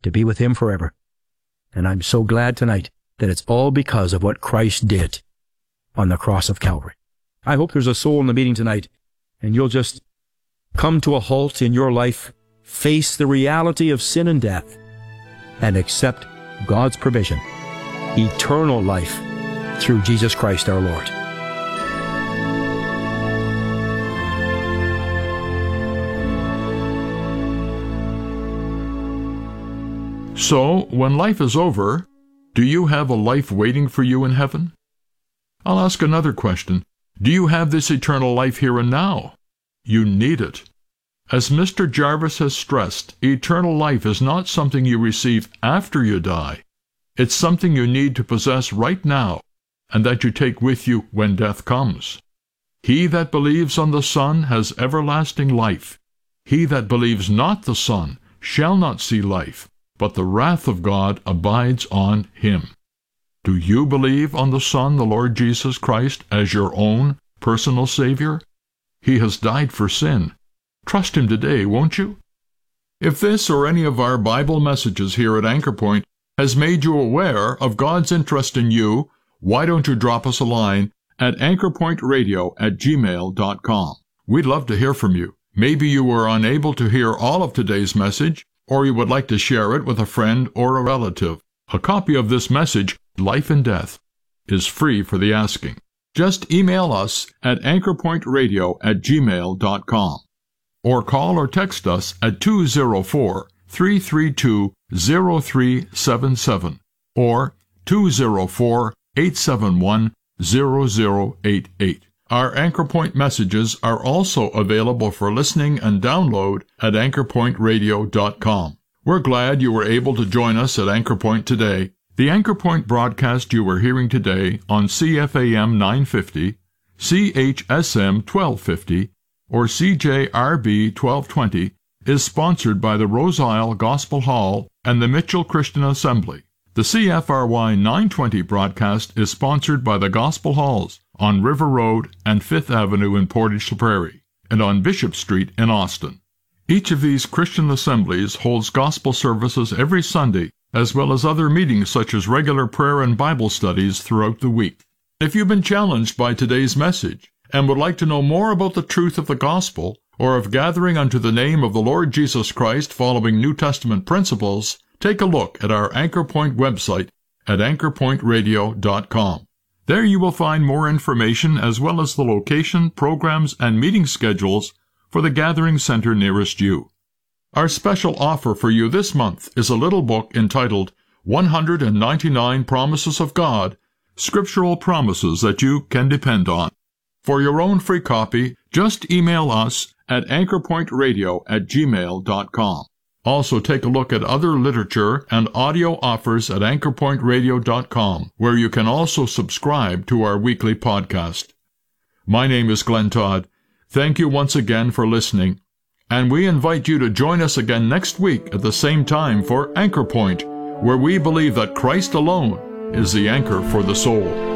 to be with him forever. And I'm so glad tonight that it's all because of what Christ did on the cross of Calvary. I hope there's a soul in the meeting tonight, and you'll just come to a halt in your life, face the reality of sin and death, and accept God's provision, eternal life through Jesus Christ our Lord. So, when life is over, do you have a life waiting for you in heaven? I'll ask another question. Do you have this eternal life here and now? You need it. As Mr. Jarvis has stressed, eternal life is not something you receive after you die. It's something you need to possess right now, and that you take with you when death comes. He that believes on the Son has everlasting life. He that believes not the Son shall not see life, but the wrath of God abides on him. Do you believe on the Son, the Lord Jesus Christ, as your own personal Savior? He has died for sin. Trust him today, won't you? If this or any of our Bible messages here at Anchor Point has made you aware of God's interest in you, why don't you drop us a line at anchorpointradio@gmail.com. We'd love to hear from you. Maybe you were unable to hear all of today's message, or you would like to share it with a friend or a relative. A copy of this message, Life and Death, is free for the asking. Just email us at anchorpointradio@gmail.com or call or text us at 204-332-0377 or 204-871-0088. Our Anchor Point messages are also available for listening and download at anchorpointradio.com. We're glad you were able to join us at Anchor Point today. The Anchor Point broadcast you were hearing today on CFAM 950, CHSM 1250, or CJRB 1220 is sponsored by the Rose Isle Gospel Hall and the Mitchell Christian Assembly. The CFRY 920 broadcast is sponsored by the Gospel Halls on River Road and 5th Avenue in Portage la Prairie, and on Bishop Street in Austin. Each of these Christian assemblies holds gospel services every Sunday, as well as other meetings such as regular prayer and Bible studies throughout the week. If you've been challenged by today's message and would like to know more about the truth of the gospel, or of gathering unto the name of the Lord Jesus Christ following New Testament principles, take a look at our Anchor Point website at anchorpointradio.com. There you will find more information as well as the location, programs, and meeting schedules for the gathering center nearest you. Our special offer for you this month is a little book entitled 199 Promises of God, Scriptural Promises that you can depend on. For your own free copy, just email us at anchorpointradio@gmail.com. Also take a look at other literature and audio offers at anchorpointradio.com, where you can also subscribe to our weekly podcast. My name is Glenn Todd. Thank you once again for listening, and we invite you to join us again next week at the same time for Anchor Point, where we believe that Christ alone is the anchor for the soul.